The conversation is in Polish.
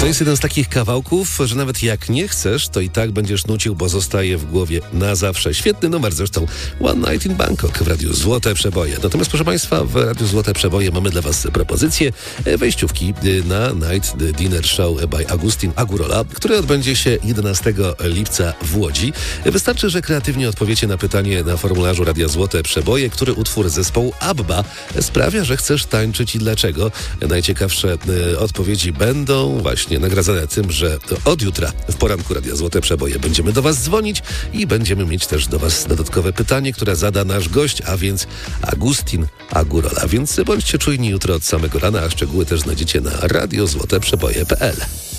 To jest jeden z takich kawałków, że nawet jak nie chcesz, to i tak będziesz nucił, bo zostaje w głowie na zawsze. Świetny numer zresztą. One Night in Bangkok w Radiu Złote Przeboje. Natomiast proszę Państwa, w Radiu Złote Przeboje mamy dla Was propozycję wejściówki na Night Dinner Show by Agustin Agurola, który odbędzie się 11 lipca w Łodzi. Wystarczy, że kreatywnie odpowiecie na pytanie na formularzu Radia Złote Przeboje, który utwór zespołu ABBA sprawia, że chcesz tańczyć i dlaczego. Najciekawsze odpowiedzi będą właśnie nagradzane tym, że od jutra w poranku Radia Złote Przeboje będziemy do Was dzwonić i będziemy mieć też do Was dodatkowe pytanie, które zada nasz gość, a więc Agustin Agurola. Więc bądźcie czujni jutro od samego rana, a szczegóły też znajdziecie na radiozłoteprzeboje.pl.